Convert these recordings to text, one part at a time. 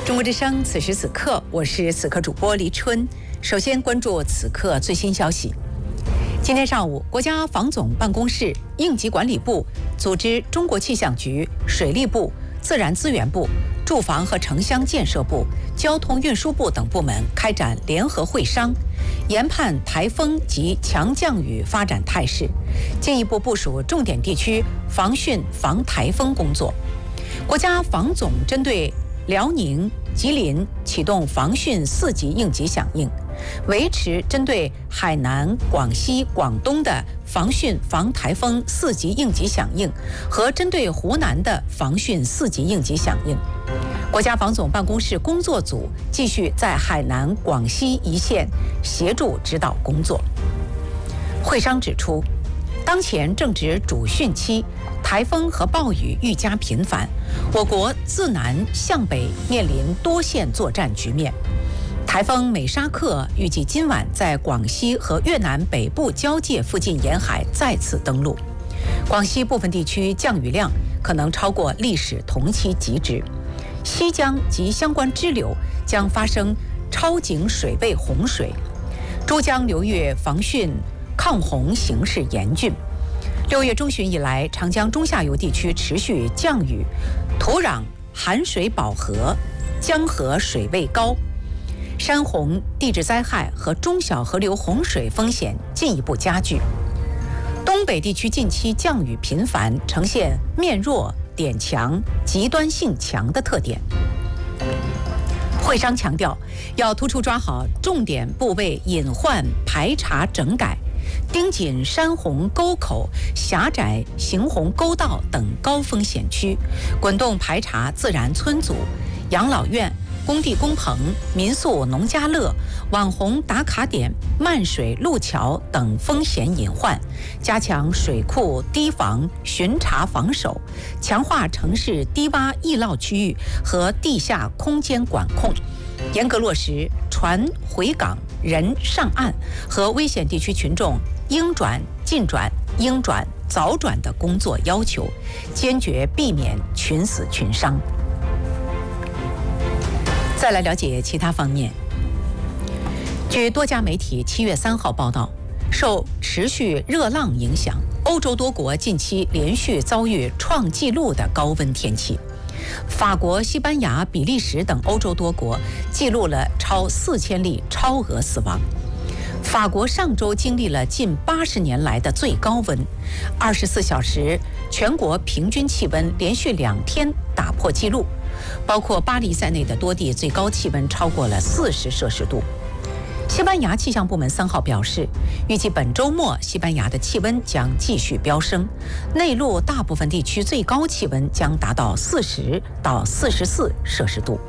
中国之声，此时此刻，我是此刻主播黎春。首先关注此刻最新消息。今天上午，国家防总办公室、应急管理部组织中国气象局、水利部、自然资源部、住房和城乡建设部、交通运输部等部门开展联合会商，研判台风及强降雨发展态势，进一步部署重点地区防汛防台风工作。国家防总针对辽宁、吉林启动防汛4级应急响应，维持针对海南、广西、广东的防汛防台风4级应急响应和针对湖南的防汛4级应急响应。国家防总办公室工作组继续在海南、广西一线协助指导工作。会商指出，当前正值主汛期，台风和暴雨愈加频繁，我国自南向北面临多线作战局面。台风美沙克预计今晚在广西和越南北部交界附近沿海再次登陆，广西部分地区降雨量可能超过历史同期极值，西江及相关支流将发生超警水位洪水，珠江流域防汛抗洪形势严峻。6月中旬以来，长江中下游地区持续降雨，土壤含水饱和，江河水位高，山洪、地质灾害和中小河流洪水风险进一步加剧。东北地区近期降雨频繁，呈现面弱、点强、极端性强的特点。会商强调，要突出抓好重点部位隐患排查整改，盯紧山洪沟口、狭窄行洪沟道等高风险区，滚动排查自然村组、养老院、工地工棚、民宿农家乐、网红打卡点、漫水路桥等风险隐患，加强水库堤防巡查防守，强化城市低洼易涝区域和地下空间管控，严格落实船回港、人上岸和危险地区群众应转尽转、应转早转的工作要求，坚决避免群死群伤。再来了解其他方面。据多家媒体7月3号报道，受持续热浪影响，欧洲多国近期连续遭遇创纪录的高温天气。法国、西班牙、比利时等欧洲多国记录了超4000例超额死亡。法国上周经历了近80年来的最高温，24小时全国平均气温连续2天打破纪录，包括巴黎在内的多地最高气温超过了40摄氏度。西班牙气象部门3号表示，预计本周末西班牙的气温将继续飙升，内陆大部分地区最高气温将达到40到44摄氏度。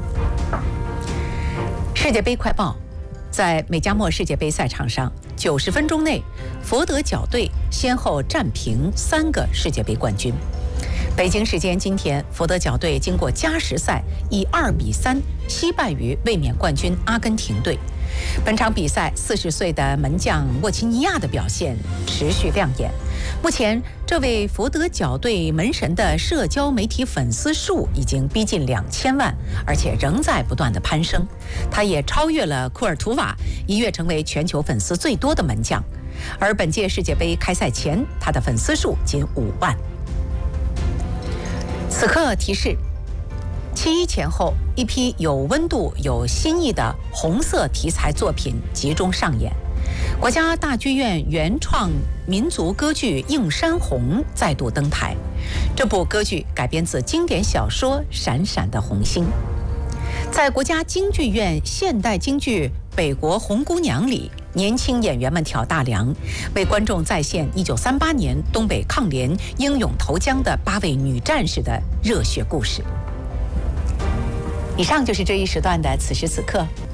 世界杯快报。在美加墨世界杯赛场上，90分钟内，佛得角队先后战平3个世界杯冠军。北京时间今天，佛得角队经过加时赛以2比3惜败于卫冕冠军阿根廷队。本场比赛，40岁的门将沃齐尼亚的表现持续亮眼。目前，这位佛得角队门神的社交媒体粉丝数已经逼近2000万，而且仍在不断的攀升。他也超越了库尔图瓦，一跃成为全球粉丝最多的门将。而本届世界杯开赛前，他的粉丝数仅5万。此刻提示：7·1前后，一批有温度、有新意的红色题材作品集中上演。国家大剧院原创民族歌剧《映山红》再度登台。这部歌剧改编自经典小说《闪闪的红星》。在国家京剧院现代京剧《北国红姑娘》里，年轻演员们挑大梁，为观众再现1938年东北抗联英勇投江的8位女战士的热血故事。以上就是这一时段的此时此刻，